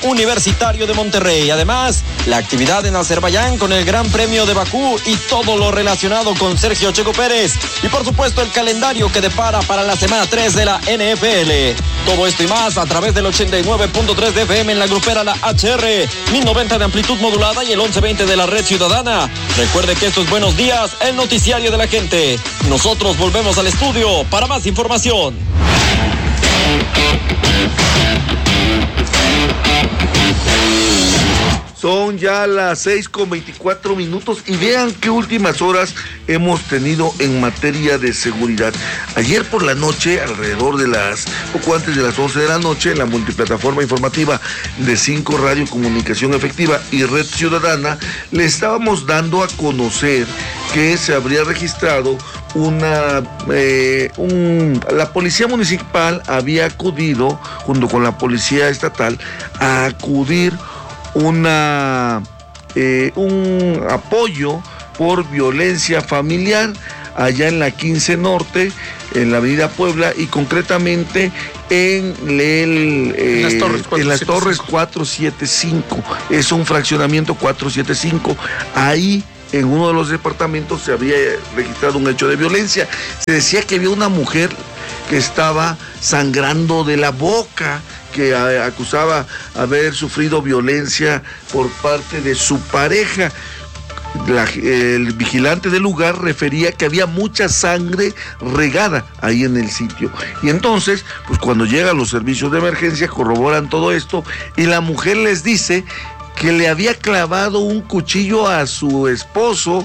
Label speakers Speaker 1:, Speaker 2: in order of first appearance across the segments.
Speaker 1: Universitario de Monterrey. Además, la actividad en Azerbaiyán con el Gran Premio de Bakú y todo lo relacionado con Sergio Checo Pérez. Y por supuesto el calendario que depara para la semana 3 de la NFL. Todo esto y más a través del 89.3 de FM en la grupera La HR, 1090 de amplitud modulada y el 1120 de la Red Ciudadana. Recuerde que esto es Buenos Días, el noticiario de la gente. Nosotros volvemos al estudio para más información.
Speaker 2: Son ya las 6:24 y vean qué últimas horas hemos tenido en materia de seguridad. Ayer por la noche, alrededor de poco antes de las 11 de la noche, en la multiplataforma informativa de 5 Radio Comunicación Efectiva y Red Ciudadana, le estábamos dando a conocer que se habría registrado la policía municipal había acudido, junto con la policía estatal, a acudir un apoyo por violencia familiar allá en la 15 Norte, en la avenida Puebla y concretamente en las Torres 475. Es un fraccionamiento 475. Ahí en uno de los departamentos se había registrado un hecho de violencia. Se decía que había una mujer que estaba sangrando de la boca, que acusaba haber sufrido violencia por parte de su pareja. El vigilante del lugar refería que había mucha sangre regada ahí en el sitio. Y entonces, pues cuando llegan los servicios de emergencia, corroboran todo esto y la mujer les dice que le había clavado un cuchillo a su esposo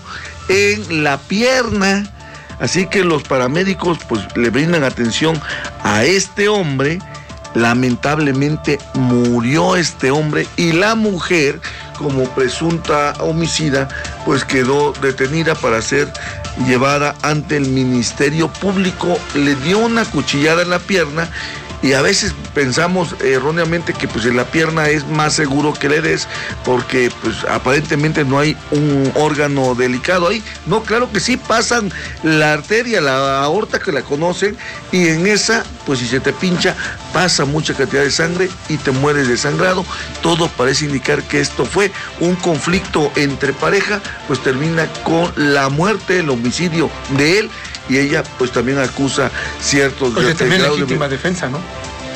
Speaker 2: en la pierna. Así que los paramédicos pues le brindan atención a este hombre. Lamentablemente murió este hombre y la mujer, como presunta homicida, pues quedó detenida para ser llevada ante el Ministerio Público. Le dio una cuchillada en la pierna. Y a veces pensamos erróneamente que pues en la pierna es más seguro que le des, porque pues aparentemente no hay un órgano delicado ahí. No, claro que sí, pasan la arteria, la aorta que la conocen, y en esa, pues si se te pincha, pasa mucha cantidad de sangre y te mueres desangrado. Todo parece indicar que esto fue un conflicto entre pareja, pues termina con la muerte, el homicidio de él. Y ella pues también acusa ciertos...
Speaker 3: Oye, también legítima defensa, ¿no?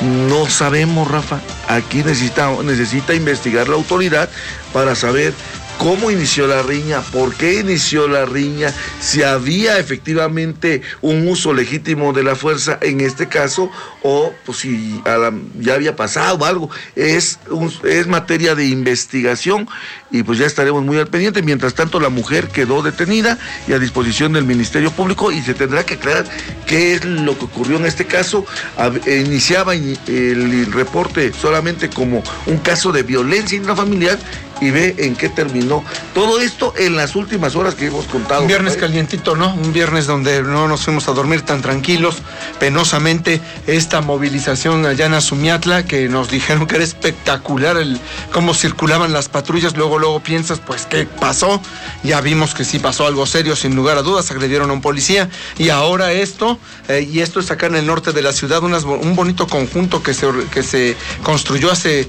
Speaker 2: No sabemos, Rafa. Aquí necesita investigar la autoridad para saber cómo inició la riña, por qué inició la riña, si había efectivamente un uso legítimo de la fuerza en este caso, o pues si ya había pasado algo. Es materia de investigación y pues ya estaremos muy al pendiente. Mientras tanto, la mujer quedó detenida y a disposición del Ministerio Público y se tendrá que aclarar qué es lo que ocurrió en este caso. Iniciaba el reporte solamente como un caso de violencia intrafamiliar y ve en qué terminó todo esto en las últimas horas que hemos contado.
Speaker 3: Un viernes calientito, ¿no? Un viernes donde no nos fuimos a dormir tan tranquilos. Penosamente, esta movilización allá en Azumiatla, que nos dijeron que era espectacular cómo circulaban las patrullas. Luego piensas, pues, ¿qué pasó? Ya vimos que sí pasó algo serio, sin lugar a dudas. Agredieron a un policía. Y ahora esto es acá en el norte de la ciudad, un bonito conjunto que se construyó hace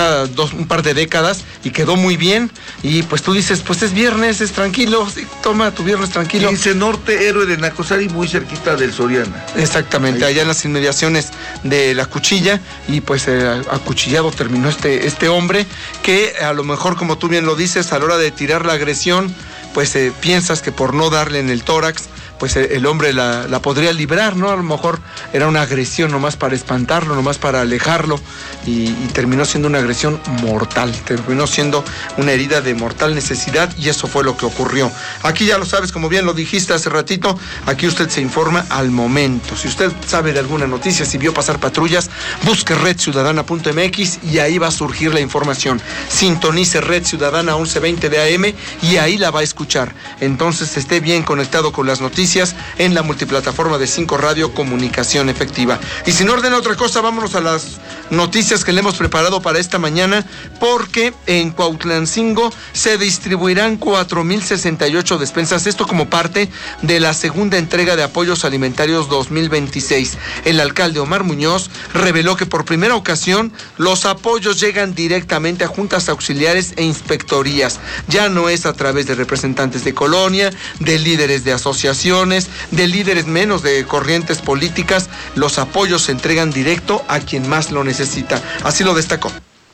Speaker 3: un par de décadas y quedó muy bien. Y pues tú dices, pues es viernes, es tranquilo, sí, toma tu viernes tranquilo.
Speaker 2: 15 Norte, Héroe de Nacosari, muy cerquita del Soriana.
Speaker 3: Exactamente, allá en las inmediaciones de la Cuchilla, y pues acuchillado terminó este hombre, que a lo mejor, como tú bien lo dices, a la hora de tirar la agresión, pues piensas que por no darle en el tórax, pues el hombre la podría librar, ¿no? A lo mejor era una agresión nomás para espantarlo, nomás para alejarlo, y terminó siendo una agresión mortal, terminó siendo una herida de mortal necesidad, y eso fue lo que ocurrió. Aquí ya lo sabes, como bien lo dijiste hace ratito, aquí usted se informa al momento. Si usted sabe de alguna noticia, si vio pasar patrullas, busque redciudadana.mx y ahí va a surgir la información. Sintonice Red Ciudadana 1120 de AM y ahí la va a escuchar. Entonces esté bien conectado con las noticias noticias en la multiplataforma de 5 Radio Comunicación Efectiva. Y sin orden a otra cosa, vámonos a las noticias que le hemos preparado para esta mañana, porque en Cuautlancingo se distribuirán 4,068 despensas, esto como parte de la segunda entrega de apoyos alimentarios 2026. El alcalde Omar Muñoz reveló que por primera ocasión los apoyos llegan directamente a juntas auxiliares e inspectorías. Ya no es a través de representantes de colonia, de líderes de asociaciones, de líderes menos de corrientes políticas. Los apoyos se entregan directo a quien más lo necesita. Así lo destacó.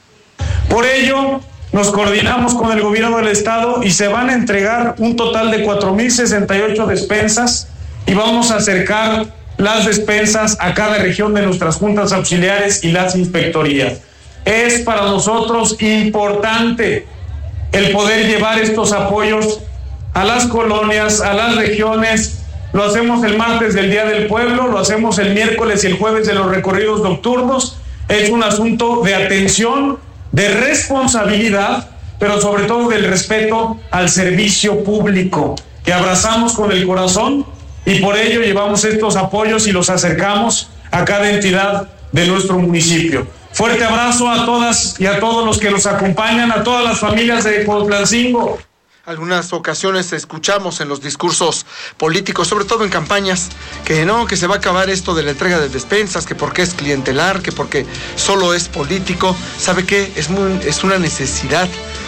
Speaker 4: Por ello, nos coordinamos con el gobierno del estado y se van a entregar un total de 4,068 despensas y vamos a acercar las despensas a cada región de nuestras juntas auxiliares y las inspectorías. Es para nosotros importante el poder llevar estos apoyos a las colonias, a las regiones. Lo hacemos el martes del Día del Pueblo, lo hacemos el miércoles y el jueves de los recorridos nocturnos. Es un asunto de atención, de responsabilidad, pero sobre todo del respeto al servicio público, que abrazamos con el corazón, y por ello llevamos estos apoyos y los acercamos a cada entidad de nuestro municipio. Fuerte abrazo a todas y a todos los que nos acompañan, a todas las familias de Cuautlancingo.
Speaker 3: Algunas ocasiones escuchamos en los discursos políticos, sobre todo en campañas, que no, que se va a acabar esto de la entrega de despensas, que porque es clientelar, que porque solo es político. ¿Sabe qué? Es una necesidad.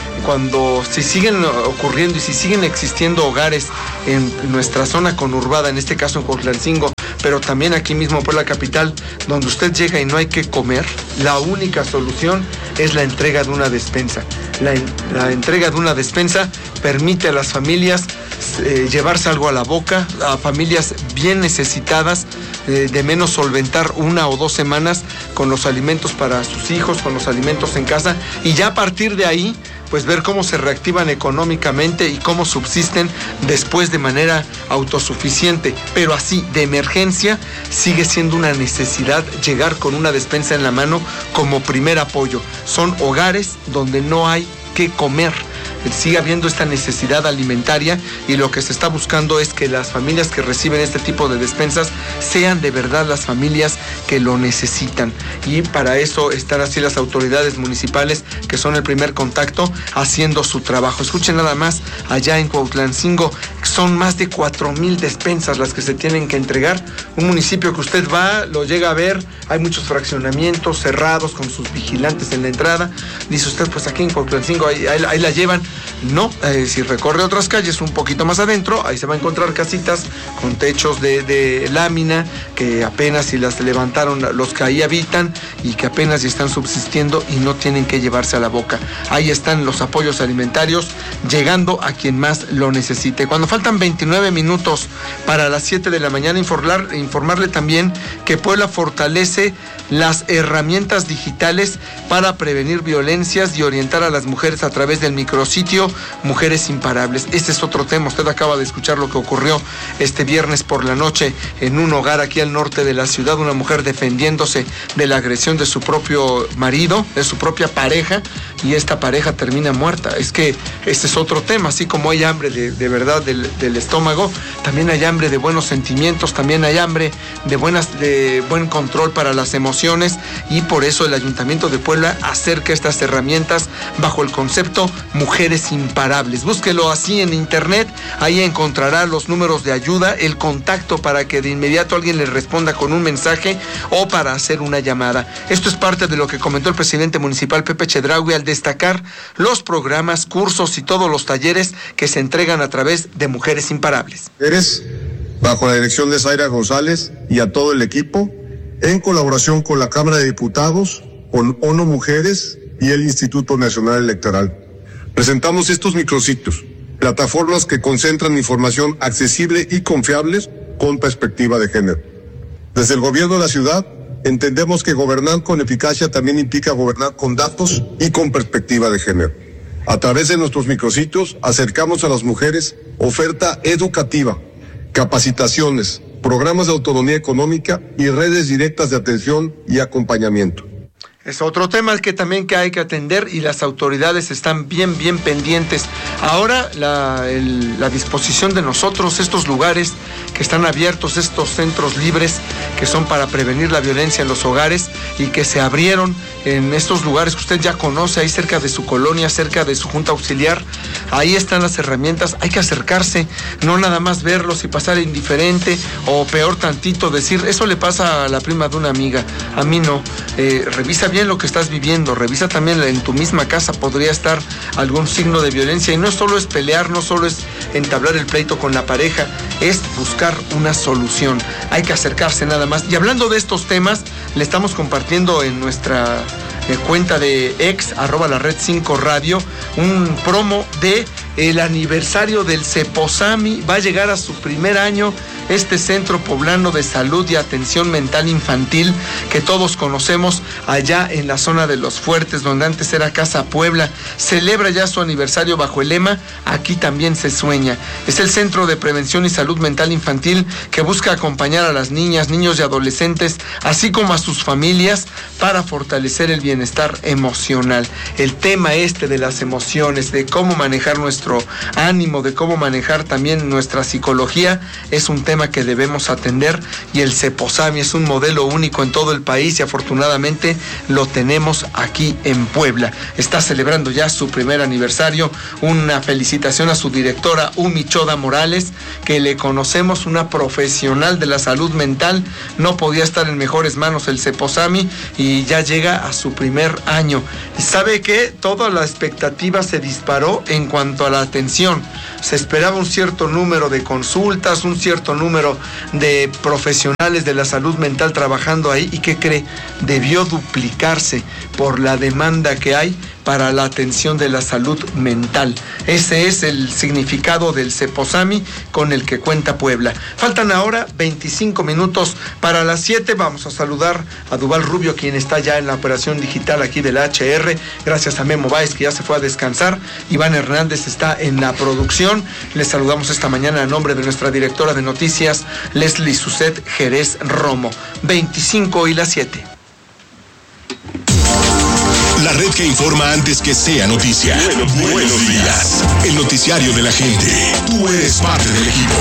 Speaker 3: Cuando si siguen ocurriendo y si siguen existiendo hogares en nuestra zona conurbada, en este caso en Cuautlancingo, pero también aquí mismo por la capital, donde usted llega y no hay que comer, la única solución es la entrega de una despensa. La entrega de una despensa permite a las familias llevarse algo a la boca, a familias bien necesitadas, de menos solventar 1 o 2 semanas con los alimentos para sus hijos, con los alimentos en casa, y ya a partir de ahí pues ver cómo se reactivan económicamente y cómo subsisten después de manera autosuficiente. Pero así, de emergencia, sigue siendo una necesidad llegar con una despensa en la mano como primer apoyo. Son hogares donde no hay que comer. Sigue habiendo esta necesidad alimentaria y lo que se está buscando es que las familias que reciben este tipo de despensas sean de verdad las familias que lo necesitan, y para eso están así las autoridades municipales, que son el primer contacto, haciendo su trabajo. Escuchen nada más, allá en Cuautlancingo son más de 4,000 despensas las que se tienen que entregar. Un municipio que usted va, lo llega a ver, hay muchos fraccionamientos cerrados con sus vigilantes en la entrada. Dice usted, pues aquí en Cuautlancingo ahí la llevan. No, si recorre otras calles un poquito más adentro, ahí se va a encontrar casitas con techos de lámina, que apenas si las levantaron los que ahí habitan y que apenas están subsistiendo y no tienen que llevarse a la boca. Ahí están los apoyos alimentarios llegando a quien más lo necesite. Cuando faltan 29 minutos para las 7 de la mañana, informarle también que Puebla fortalece las herramientas digitales para prevenir violencias y orientar a las mujeres a través del micrositio Mujeres Imparables. Este es otro tema. Usted acaba de escuchar lo que ocurrió este viernes por la noche en un hogar aquí al norte de la ciudad. Una mujer defendiéndose de la agresión de su propio marido, de su propia pareja, y esta pareja termina muerta. Es que este es otro tema. Así como hay hambre de verdad del estómago, también hay hambre de buenos sentimientos, también hay hambre de buen control para las emociones, y por eso el Ayuntamiento de Puebla acerca estas herramientas bajo el concepto Mujeres Imparables. Búsquelo así en internet, ahí encontrará los números de ayuda, el contacto para que de inmediato alguien le responda con un mensaje o para hacer una llamada. Esto es parte de lo que comentó el presidente municipal Pepe Chedraui al destacar los programas, cursos y todos los talleres que se entregan a través de Mujeres Imparables.
Speaker 5: Bajo la dirección de Zaira González y a todo el equipo, en colaboración con la Cámara de Diputados, con ONU Mujeres y el Instituto Nacional Electoral. Presentamos estos micrositios, plataformas que concentran información accesible y confiable con perspectiva de género. Desde el gobierno de la ciudad, entendemos que gobernar con eficacia también implica gobernar con datos y con perspectiva de género. A través de nuestros micrositios acercamos a las mujeres oferta educativa, capacitaciones, programas de autonomía económica y redes directas de atención y acompañamiento.
Speaker 3: Es otro tema que también hay que atender y las autoridades están bien pendientes. Ahora la disposición de nosotros, estos lugares que están abiertos, estos centros libres que son para prevenir la violencia en los hogares y que se abrieron en estos lugares que usted ya conoce, ahí cerca de su colonia, cerca de su junta auxiliar, ahí están las herramientas, hay que acercarse, no nada más verlos y pasar indiferente o peor tantito decir, eso le pasa a la prima de una amiga, a mí no. Revisa bien lo que estás viviendo, revisa también en tu misma casa, podría estar algún signo de violencia y no solo es pelear, no solo es entablar el pleito con la pareja, es buscar una solución, hay que acercarse nada más. Y hablando de estos temas, le estamos compartiendo en nuestra cuenta de ex, @lared5radio, un promo de el aniversario del Ceposami. Va a llegar a su primer año este Centro Poblano de Salud y Atención Mental Infantil que todos conocemos allá en la zona de Los Fuertes, donde antes era Casa Puebla. Celebra ya su aniversario bajo el lema Aquí también se sueña. Es el Centro de Prevención y Salud Mental Infantil que busca acompañar a las niñas, niños y adolescentes, así como a sus familias, para fortalecer el bienestar emocional. El tema de las emociones, de cómo manejar nuestro ánimo, de cómo manejar también nuestra psicología, es un tema que debemos atender y el Ceposami es un modelo único en todo el país y afortunadamente lo tenemos aquí en Puebla. Está celebrando ya su primer aniversario. Una felicitación a su directora Umi Choda Morales, que le conocemos, una profesional de la salud mental. No podía estar en mejores manos el Ceposami y ya llega a su primer año. ¿Sabe qué? Toda la expectativa se disparó en cuanto a la atención. Se esperaba un cierto número de consultas, un cierto número de profesionales de la salud mental trabajando ahí. ¿Y qué cree? Debió duplicarse por la demanda que hay para la atención de la salud mental. Ese es el significado del Ceposami con el que cuenta Puebla. Faltan ahora 25 minutos para las 7. Vamos a saludar a Duval Rubio, quien está ya en la operación digital aquí de la HR. Gracias a Memo Báez, que ya se fue a descansar. Iván Hernández está en la producción. Les saludamos esta mañana a nombre de nuestra directora de noticias, Leslie Suset Jerez Romo. 25 y las 7.
Speaker 6: La red que informa antes que sea noticia. Buenos días. El noticiario de la gente. Tú eres parte del equipo.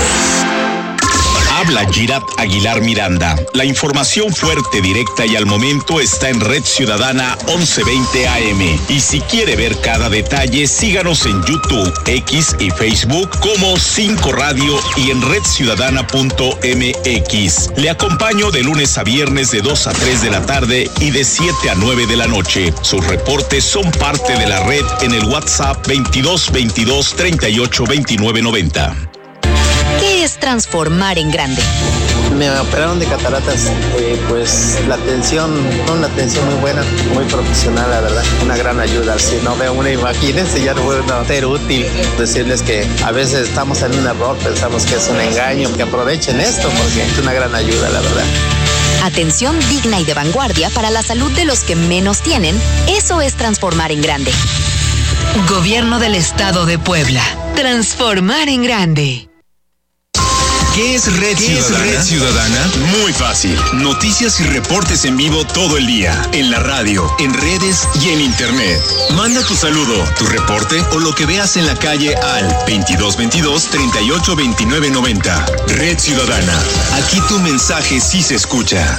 Speaker 6: Habla Girat Aguilar Miranda. La información fuerte, directa y al momento está en Red Ciudadana 1120 AM. Y si quiere ver cada detalle, síganos en YouTube, X y Facebook como 5 Radio y en redciudadana.mx. Le acompaño de lunes a viernes de 2 a 3 de la tarde y de 7 a 9 de la noche. Sus reportes son parte de la red en el WhatsApp 2222 38 29 90.
Speaker 7: ¿Qué es transformar en grande?
Speaker 8: Me operaron de cataratas, pues la atención, una atención muy buena, muy profesional, la verdad, una gran ayuda. Si no veo una imagen, ya no puedo ser útil. Decirles que a veces estamos en un error, pensamos que es un engaño, que aprovechen esto porque es una gran ayuda, la verdad.
Speaker 7: Atención digna y de vanguardia para la salud de los que menos tienen, eso es transformar en grande. Gobierno del Estado de Puebla. Transformar en grande.
Speaker 6: ¿Qué es Red Ciudadana? Muy fácil. Noticias y reportes en vivo todo el día. En la radio, en redes y en internet. Manda tu saludo, tu reporte o lo que veas en la calle al 2222 38 29 90. Red Ciudadana. Aquí tu mensaje sí se escucha.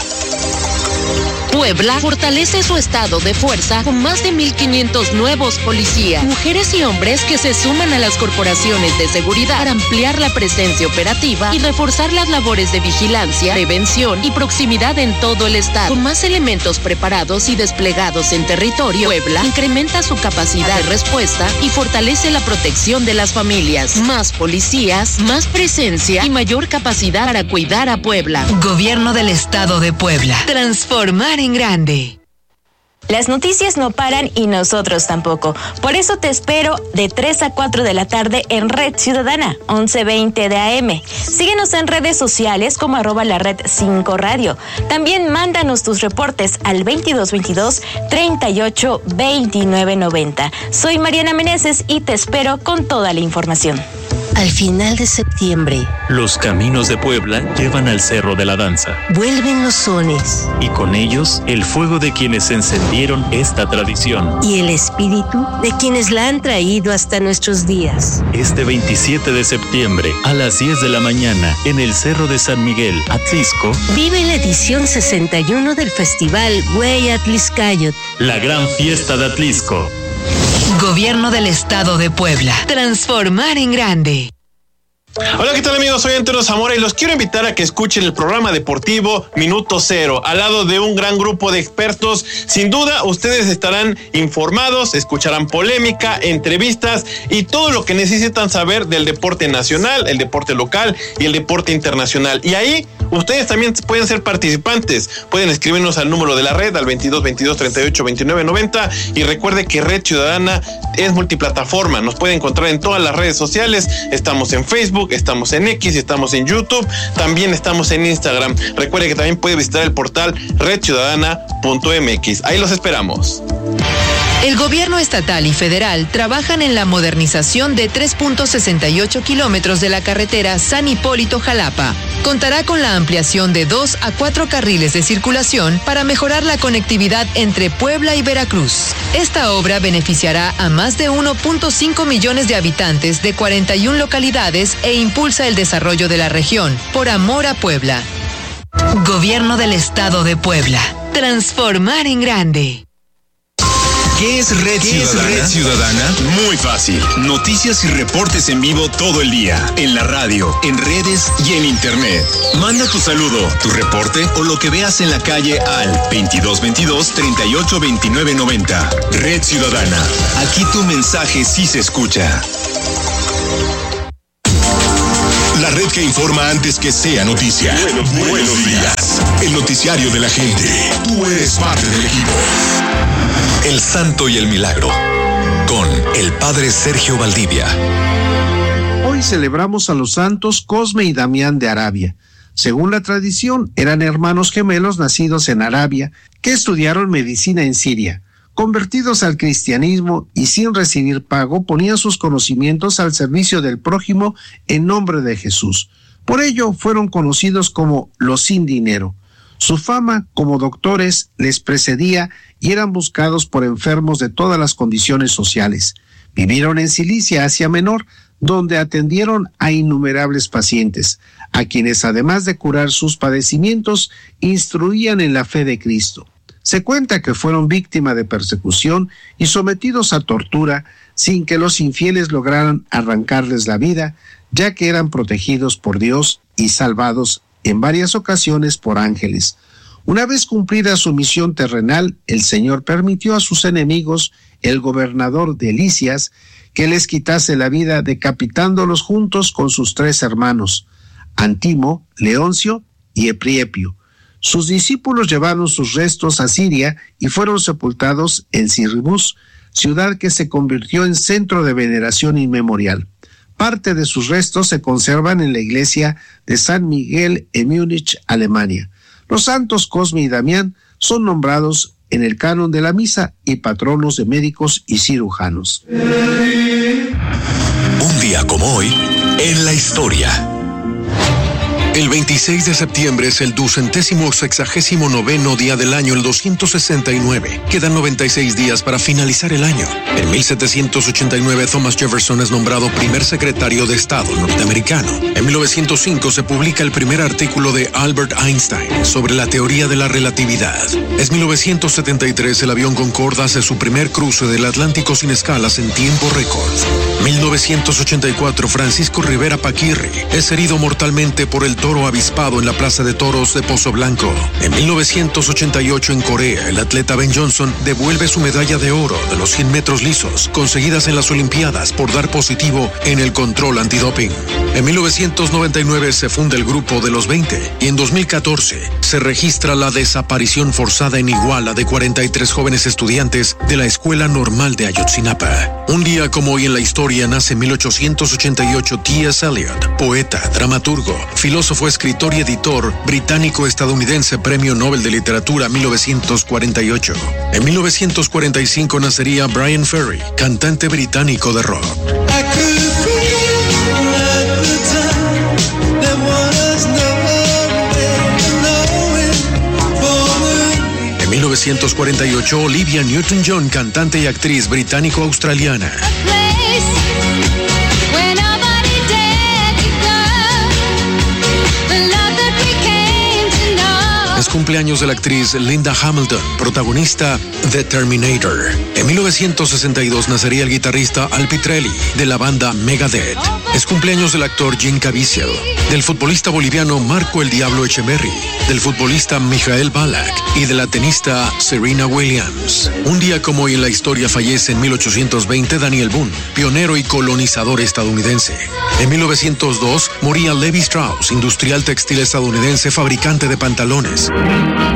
Speaker 9: Puebla fortalece su estado de fuerza con más de 1,500 nuevos policías, mujeres y hombres que se suman a las corporaciones de seguridad para ampliar la presencia operativa y reforzar las labores de vigilancia, prevención y proximidad en todo el estado. Con más elementos preparados y desplegados en territorio, Puebla incrementa su capacidad de respuesta y fortalece la protección de las familias. Más policías, más presencia y mayor capacidad para cuidar a Puebla.
Speaker 7: Gobierno del Estado de Puebla. Transformar en grande.
Speaker 10: Las noticias no paran y nosotros tampoco. Por eso te espero de 3 a 4 de la tarde en Red Ciudadana, 1120 de AM. Síguenos en redes sociales como @lared5 radio. También mándanos tus reportes al 2222 38 29 90. Soy Mariana Meneses y te espero con toda la información.
Speaker 11: Al final de septiembre,
Speaker 12: los caminos de Puebla llevan al Cerro de la Danza.
Speaker 11: Vuelven los sones.
Speaker 12: Y con ellos, el fuego de quienes encendieron esta tradición.
Speaker 11: Y el espíritu de quienes la han traído hasta nuestros días.
Speaker 12: Este 27 de septiembre, a las 10 de la mañana, en el Cerro de San Miguel, Atlisco,
Speaker 11: vive la edición 61 del Festival Güey Atliscayot.
Speaker 12: La gran fiesta de Atlisco.
Speaker 7: Gobierno del Estado de Puebla. Transformar en grande.
Speaker 13: Hola, ¿qué tal, amigos? Soy Antero Zamora y los quiero invitar a que escuchen el programa deportivo Minuto Cero, al lado de un gran grupo de expertos. Sin duda, ustedes estarán informados, escucharán polémica, entrevistas y todo lo que necesitan saber del deporte nacional, el deporte local y el deporte internacional. Y ahí, ustedes también pueden ser participantes. Pueden escribirnos al número de la red, al 22 22 38 29 90. Y recuerde que Red Ciudadana es multiplataforma. Nos puede encontrar en todas las redes sociales. Estamos en Facebook, estamos en X, estamos en YouTube, también estamos en Instagram. Recuerde que también puede visitar el portal redciudadana.mx. Ahí los esperamos.
Speaker 7: El gobierno estatal y federal trabajan en la modernización de 3.68 kilómetros de la carretera San Hipólito-Jalapa. Contará con la ampliación de 2 a 4 carriles de circulación para mejorar la conectividad entre Puebla y Veracruz. Esta obra beneficiará a más de 1.5 millones de habitantes de 41 localidades e impulsa el desarrollo de la región. Por amor a Puebla. Gobierno del Estado de Puebla. Transformar en grande.
Speaker 6: ¿Qué es Red Ciudadana? Muy fácil. Noticias y reportes en vivo todo el día. En la radio, en redes y en internet. Manda tu saludo, tu reporte o lo que veas en la calle al 2222 38 29 90. Red Ciudadana. Aquí tu mensaje sí se escucha. La red que informa antes que sea noticia. Buenos días. El noticiario de la gente. Tú eres parte del equipo. El Santo y el Milagro, con el Padre Sergio Valdivia.
Speaker 14: Hoy celebramos a los santos Cosme y Damián de Arabia. Según la tradición, eran hermanos gemelos nacidos en Arabia que estudiaron medicina en Siria. Convertidos al cristianismo y sin recibir pago, ponían sus conocimientos al servicio del prójimo en nombre de Jesús. Por ello, fueron conocidos como los sin dinero. Su fama como doctores les precedía y eran buscados por enfermos de todas las condiciones sociales. Vivieron en Cilicia, Asia Menor, donde atendieron a innumerables pacientes, a quienes además de curar sus padecimientos, instruían en la fe de Cristo. Se cuenta que fueron víctimas de persecución y sometidos a tortura sin que los infieles lograran arrancarles la vida, ya que eran protegidos por Dios y salvados en varias ocasiones por ángeles. Una vez cumplida su misión terrenal, el Señor permitió a sus enemigos, el gobernador de Licias, que les quitase la vida decapitándolos juntos con sus 3 hermanos, Antimo, Leoncio y Epriepio. Sus discípulos llevaron sus restos a Siria y fueron sepultados en Siribús, ciudad que se convirtió en centro de veneración inmemorial. Parte de sus restos se conservan en la iglesia de San Miguel en Múnich, Alemania. Los santos Cosme y Damián son nombrados en el canon de la misa y patronos de médicos y cirujanos.
Speaker 6: Un día como hoy, en la historia. El 26 de septiembre es el 269º día del año, el 269. Quedan 96 días para finalizar el año. En 1789, Thomas Jefferson es nombrado primer secretario de Estado norteamericano. En 1905 se publica el primer artículo de Albert Einstein sobre la teoría de la relatividad. Es 1973, el avión Concorde hace su primer cruce del Atlántico sin escalas en tiempo récord. 1984, Francisco Rivera Paquirri es herido mortalmente por el toro avispado en la Plaza de Toros de Pozo Blanco. En 1988 en Corea, el atleta Ben Johnson devuelve su medalla de oro de los 100 metros lisos, conseguidas en las Olimpiadas por dar positivo en el control antidoping. En 1999 se funda el Grupo de los 20 y en 2014 se registra la desaparición forzada en Iguala de 43 jóvenes estudiantes de la Escuela Normal de Ayotzinapa. Un día como hoy en la historia nace en 1888 T.S. Eliot, poeta, dramaturgo, filósofo, escritor y editor británico-estadounidense, Premio Nobel de Literatura 1948. En 1945 nacería Brian Ferry, cantante británico de rock.
Speaker 15: 1948, Olivia Newton-John, cantante y actriz británico-australiana. Es cumpleaños de la actriz Linda Hamilton, protagonista de Terminator. En 1962 nacería el guitarrista Al Pitrelli, de la banda Megadeth. Es cumpleaños del actor Jim Caviezel, del futbolista boliviano Marco el Diablo Echeverri, del futbolista Michael Ballack y de la tenista Serena Williams. Un día como hoy en la historia fallece en 1820 Daniel Boone, pionero y colonizador estadounidense. En 1902 moría Levi Strauss, industrial textil estadounidense, fabricante de pantalones.